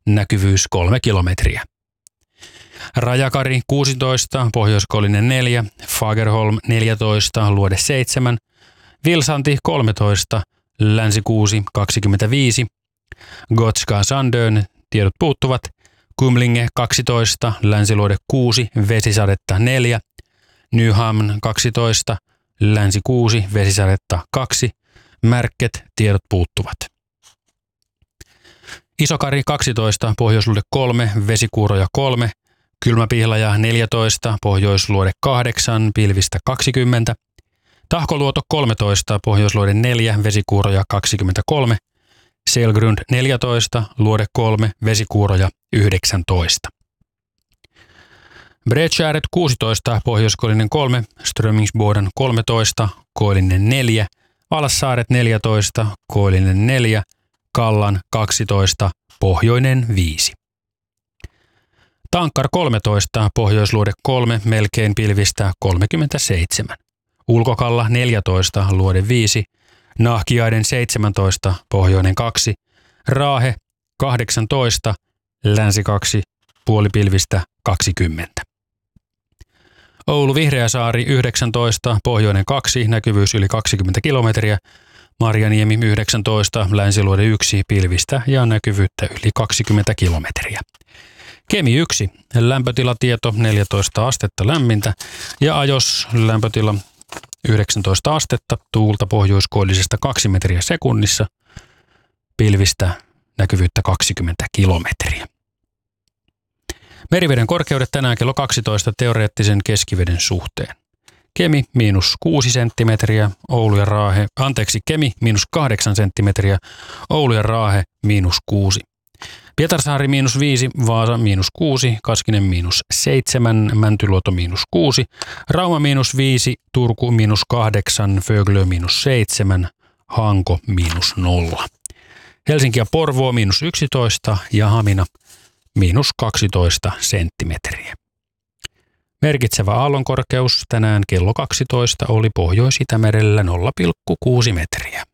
näkyvyys 3 kilometriä. Rajakari 16, Pohjoiskoillinen 4, Fagerholm 14, Luode 7, Vilsanti 13, Länsi 6 25, Gotska Sandön, tiedot puuttuvat, Kumlinge 12, Länsiluode 6, vesisadetta 4, Nyhamn 12, Länsi 6, vesisadetta 2, Märket, tiedot puuttuvat. Isokari 12, Pohjoisluode 3, vesikuuroja 3, Kylmäpihlaja 14, Pohjoisluode 8, pilvistä 20, Tahkoluoto 13, Pohjoisluode 4, vesikuuroja 23, Selgrund 14, Luode 3, vesikuuroja 19. Bredskäret 16, Pohjoiskoillinen 3, Strömingsboden 13, Koillinen 4, Valassaaret 14, Koillinen 4, Kallan 12, Pohjoinen 5. Tankkar 13, Pohjoisluode 3, melkein pilvistä 37. Ulkokalla 14, Luode 5, Nahkiaiden 17, Pohjoinen 2, Raahe 18, Länsi 2, puolipilvistä 20. Oulu Vihreäsaari 19, Pohjoinen 2, näkyvyys yli 20 kilometriä, Marjaniemi 19, Länsiluode 1, pilvistä ja näkyvyyttä yli 20 kilometriä. Kemi 1, lämpötilatieto 14 astetta lämmintä ja Ajos lämpötila 19 astetta, tuulta pohjoiskoillisesta 2 metriä sekunnissa, pilvistä näkyvyyttä 20 kilometriä. Meriveden korkeudet tänään kello 12 teoreettisen keskiveden suhteen. Kemi -6 senttimetriä, Kemi -8 senttimetriä, Oulu ja Raahe -6. Pietarsaari -5, Vaasa -6, Kaskinen -7, Mäntyluoto -6, Rauma -5, Turku -8, Föglö -7, Hanko -0. Helsinki ja Porvoo -11 ja Hamina -12 senttimetriä. Merkitsevä aallonkorkeus tänään kello 12 oli Pohjois-Itämerellä 0,6 metriä.